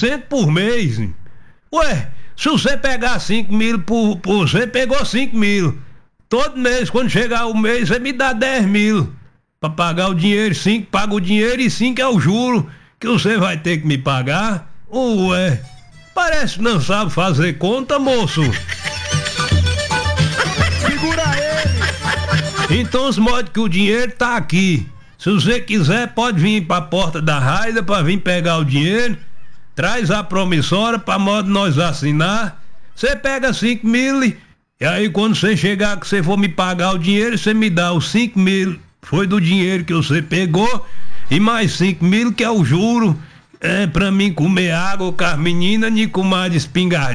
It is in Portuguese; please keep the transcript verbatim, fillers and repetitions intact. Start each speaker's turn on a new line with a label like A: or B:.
A: oitocentos por mês. Ué, se você pegar cinco mil por, por você pegou cinco mil. Todo mês, quando chegar o mês, você me dá dez mil. Pra pagar o dinheiro, cinco, paga o dinheiro e cinco é o juro que você vai ter que me pagar. Ué, parece que não sabe fazer conta, moço.
B: Segura ele!
A: Então, os modos que o dinheiro tá aqui. Se você quiser, pode vir pra porta da Raida pra vir pegar o dinheiro. Traz a promissória pra modo nós assinar. Você pega cinco mil e aí quando você chegar que você for me pagar o dinheiro, você me dá os cinco mil. Foi do dinheiro que você pegou e mais cinco mil que é o juro. É pra mim comer água com as meninas e com mais espingarda.